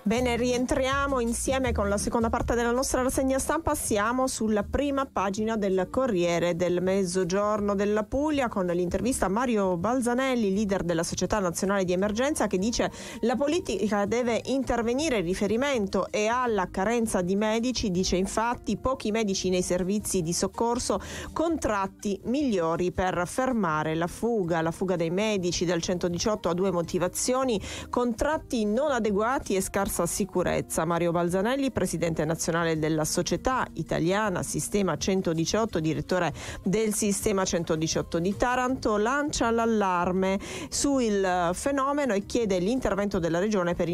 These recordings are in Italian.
Bene, rientriamo insieme con la seconda parte della nostra rassegna stampa. Siamo sulla prima pagina del Corriere del Mezzogiorno della Puglia con l'intervista a Mario Balzanelli, leader della Società Nazionale di Emergenza, che dice la politica deve intervenire in riferimento e alla carenza di medici. Dice infatti pochi medici nei servizi di soccorso, contratti migliori per fermare la fuga dei medici del 118 ha due motivazioni: contratti non adeguati e scarsa sicurezza. Mario Balzanelli, presidente nazionale della Società Italiana Sistema 118, direttore del Sistema 118 di Taranto, lancia l'allarme sul fenomeno e chiede l'intervento della Regione per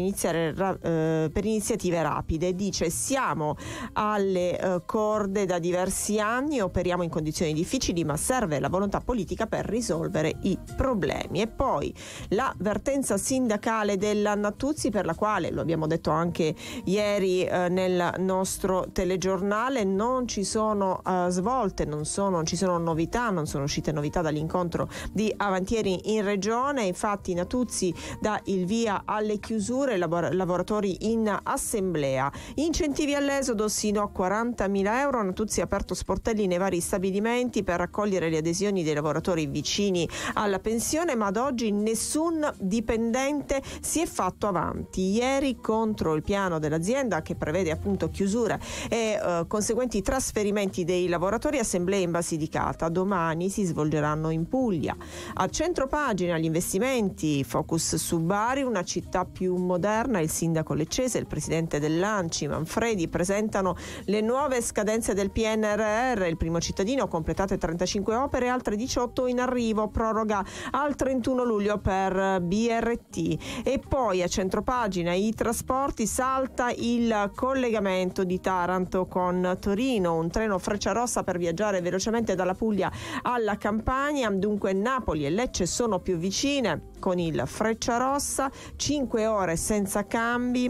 iniziative rapide. Dice: siamo alle corde da diversi anni, operiamo in condizioni difficili, ma serve la volontà politica per risolvere i problemi. E poi l'avvertenza sindacale della Natuzzi, per la quale, lo abbiamo detto anche ieri nel nostro telegiornale, non ci sono svolte, non ci sono novità, non sono uscite novità dall'incontro di avantieri in regione. Infatti Natuzzi dà il via alle chiusure, lavoratori in assemblea, incentivi all'esodo sino a 40.000 euro. Natuzzi ha aperto sportelli nei vari stabilimenti per raccogliere le adesioni dei lavoratori vicini alla pensione, ma ad oggi nessun dipendente si è fatto avanti. Ieri, contro il piano dell'azienda che prevede appunto chiusure e conseguenti trasferimenti dei lavoratori, assemblee in Basilicata. Domani si svolgeranno in Puglia. A centropagina gli investimenti, focus su Bari, una città più moderna. Il sindaco leccese e il presidente dell'ANCI Manfredi presentano le nuove scadenze del PNRR. Il primo cittadino, completate 35 opere, altre 18 in arrivo, proroga al 31 luglio per BRT. E poi a centropagina i trasporti, salta il collegamento di Taranto con Torino, un treno Frecciarossa per viaggiare velocemente dalla Puglia alla Campania. Dunque Napoli e Lecce sono più vicine con il Frecciarossa, 5 ore senza cambi.